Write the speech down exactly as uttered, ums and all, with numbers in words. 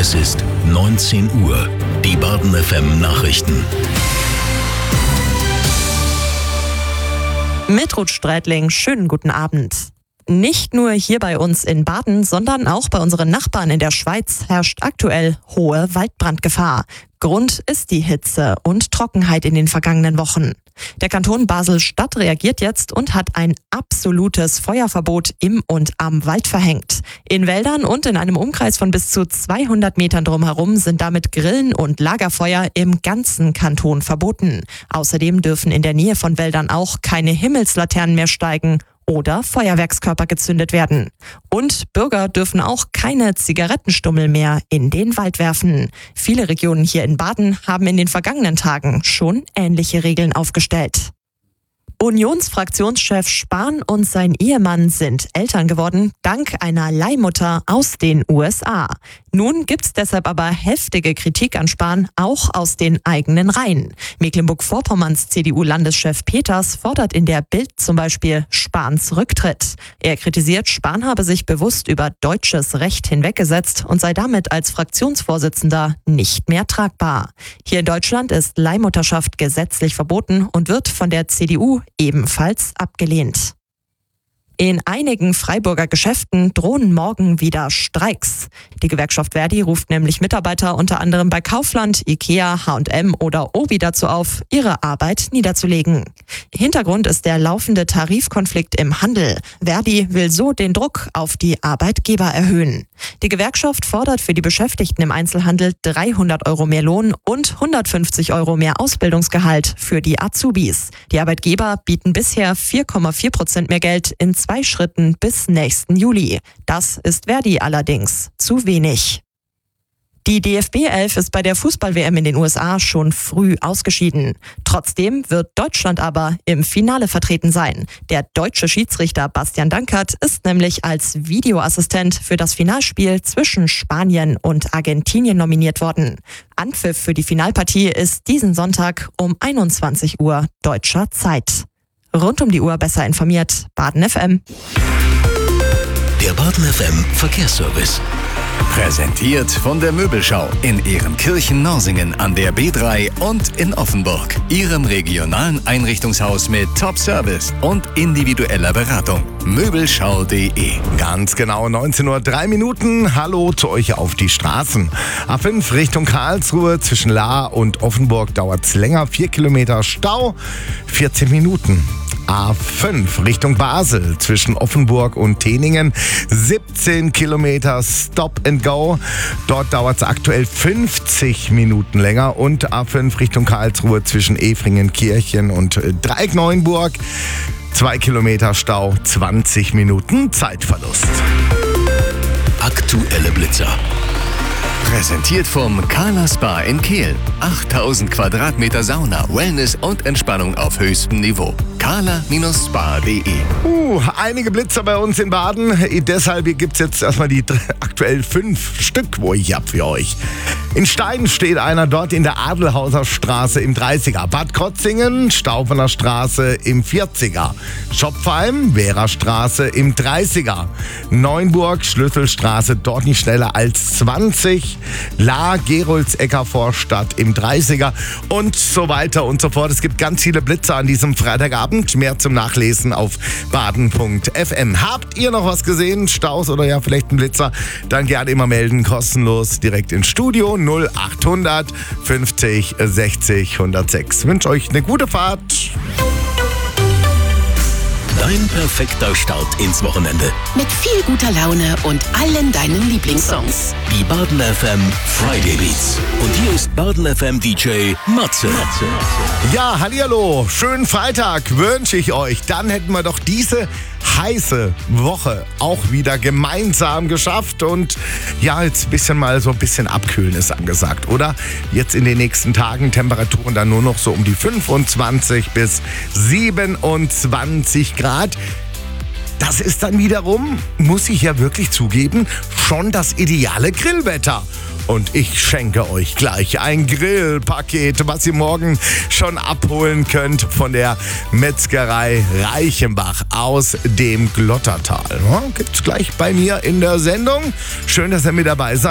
Es ist neunzehn Uhr. Die Baden F M Nachrichten. Mit Ruth Streitling, schönen guten Abend. Nicht nur hier bei uns in Baden, sondern auch bei unseren Nachbarn in der Schweiz herrscht aktuell hohe Waldbrandgefahr. Grund ist die Hitze und Trockenheit in den vergangenen Wochen. Der Kanton Basel-Stadt reagiert jetzt und hat ein absolutes Feuerverbot im und am Wald verhängt. In Wäldern und in einem Umkreis von bis zu zweihundert Metern drumherum sind damit Grillen und Lagerfeuer im ganzen Kanton verboten. Außerdem dürfen in der Nähe von Wäldern auch keine Himmelslaternen mehr steigen oder Feuerwerkskörper gezündet werden. Und Bürger dürfen auch keine Zigarettenstummel mehr in den Wald werfen. Viele Regionen hier in Baden haben in den vergangenen Tagen schon ähnliche Regeln aufgestellt. Unionsfraktionschef Spahn und sein Ehemann sind Eltern geworden, dank einer Leihmutter aus den U S A. Nun gibt's deshalb aber heftige Kritik an Spahn, auch aus den eigenen Reihen. Mecklenburg-Vorpommerns C D U-Landeschef Peters fordert in der Bild zum Beispiel Spahns Rücktritt. Er kritisiert, Spahn habe sich bewusst über deutsches Recht hinweggesetzt und sei damit als Fraktionsvorsitzender nicht mehr tragbar. Hier in Deutschland ist Leihmutterschaft gesetzlich verboten und wird von der C D U ebenfalls abgelehnt. In einigen Freiburger Geschäften drohen morgen wieder Streiks. Die Gewerkschaft Verdi ruft nämlich Mitarbeiter unter anderem bei Kaufland, Ikea, H und M oder Obi dazu auf, ihre Arbeit niederzulegen. Hintergrund ist der laufende Tarifkonflikt im Handel. Verdi will so den Druck auf die Arbeitgeber erhöhen. Die Gewerkschaft fordert für die Beschäftigten im Einzelhandel dreihundert Euro mehr Lohn und hundertfünfzig Euro mehr Ausbildungsgehalt für die Azubis. Die Arbeitgeber bieten bisher vier Komma vier Prozent mehr Geld in zwei Schritten bis nächsten Juli. Das ist Verdi allerdings zu wenig. Die D F B elf ist bei der Fußball-W M in den U S A schon früh ausgeschieden. Trotzdem wird Deutschland aber im Finale vertreten sein. Der deutsche Schiedsrichter Bastian Dankert ist nämlich als Videoassistent für das Finalspiel zwischen Spanien und Argentinien nominiert worden. Anpfiff für die Finalpartie ist diesen Sonntag um einundzwanzig Uhr deutscher Zeit. Rund um die Uhr besser informiert, Baden F M. Der Baden F M Verkehrsservice. Präsentiert von der Möbelschau in Ehrenkirchen-Norsingen an der B drei und in Offenburg. Ihrem regionalen Einrichtungshaus mit Top-Service und individueller Beratung. Möbelschau punkt de. Ganz genau neunzehn Uhr drei Minuten. Hallo zu euch auf die Straßen. A fünf Richtung Karlsruhe zwischen Lahr und Offenburg dauert's länger. vier Kilometer Stau, vierzehn Minuten. A fünf Richtung Basel zwischen Offenburg und Teningen, siebzehn Kilometer Stop and Go. Dort dauert es aktuell fünfzig Minuten länger. Und A fünf Richtung Karlsruhe zwischen Efringen-Kirchen und Dreieck-Neuenburg, zwei Kilometer Stau, zwanzig Minuten Zeitverlust. Aktuelle Blitzer. Präsentiert vom Carla Spa in Kehl. achttausend Quadratmeter Sauna, Wellness und Entspannung auf höchstem Niveau. carla Spa punkt de. Uh, einige Blitzer bei uns in Baden. Deshalb gibt es jetzt erstmal die aktuell fünf Stück, wo ich hab für euch. In Stein steht einer dort in der Adelhauser Straße im dreißiger. Bad Krotzingen, Staufener Straße im vierziger. Schopfheim, Wehrer Straße im dreißiger. Neunburg, Schlüsselstraße, dort nicht schneller als zwanzig. La, Geroldsecker Vorstadt im dreißiger und so weiter und so fort. Es gibt ganz viele Blitzer an diesem Freitagabend. Mehr zum Nachlesen auf baden punkt f m. Habt ihr noch was gesehen? Staus oder ja vielleicht einen Blitzer? Dann gerne immer melden, kostenlos direkt ins Studio null achthundert fünfzig sechzig hundertsechs. Ich wünsche euch eine gute Fahrt. Dein perfekter Start ins Wochenende. Mit viel guter Laune und allen deinen Lieblingssongs. Die Baden F M Friday Beats. Und hier ist Baden F M D J Matze. Matze. Ja, hallihallo, schönen Freitag wünsche ich euch. Dann hätten wir doch diese heiße Woche auch wieder gemeinsam geschafft. Und ja, jetzt ein bisschen mal so ein bisschen abkühlen ist angesagt, oder? Jetzt in den nächsten Tagen Temperaturen dann nur noch so um die fünfundzwanzig bis siebenundzwanzig Grad. Das ist dann wiederum, muss ich ja wirklich zugeben, schon das ideale Grillwetter. Und ich schenke euch gleich ein Grillpaket, was ihr morgen schon abholen könnt von der Metzgerei Reichenbach aus dem Glottertal. Ja, gibt's gleich bei mir in der Sendung. Schön, dass ihr mit dabei seid.